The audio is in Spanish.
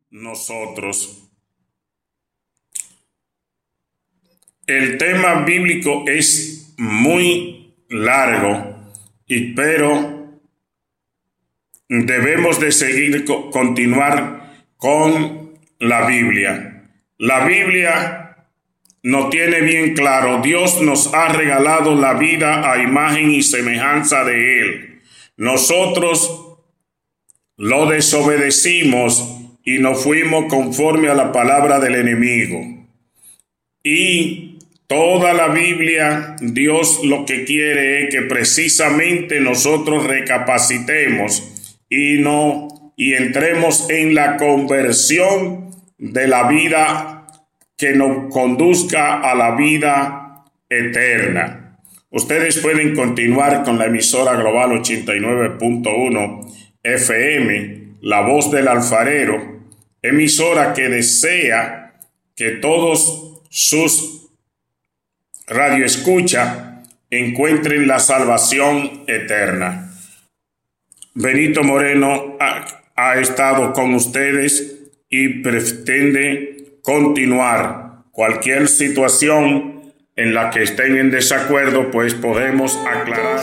nosotros. El tema bíblico es muy largo, pero debemos de continuar con la Biblia. La Biblia nos tiene bien claro, Dios nos ha regalado la vida a imagen y semejanza de Él. Nosotros lo desobedecimos y nos fuimos conforme a la palabra del enemigo. Y toda la Biblia, Dios lo que quiere es que precisamente nosotros recapacitemos y entremos en la conversión de la vida que nos conduzca a la vida eterna. Ustedes pueden continuar con la emisora Global 89.1 FM, La Voz del Alfarero, emisora que desea que todos sus radioescuchas encuentren la salvación eterna. Benito Moreno ha estado con ustedes y pretende continuar. Cualquier situación en la que estén en desacuerdo, pues podemos aclarar.